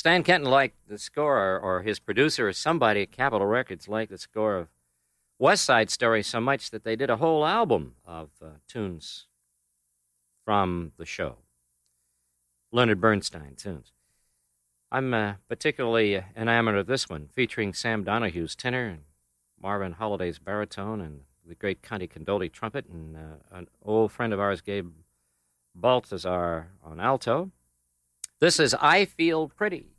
Stan Kenton liked the score, or his producer or somebody at Capitol Records liked the score of West Side Story so much that they did a whole album of tunes from the show. Leonard Bernstein tunes. I'm particularly enamored of this one, featuring Sam Donohue's tenor and Marvin Holliday's baritone and the great Conte Condoli trumpet and an old friend of ours, Gabe Baltazar, on alto. This is I Feel Pretty.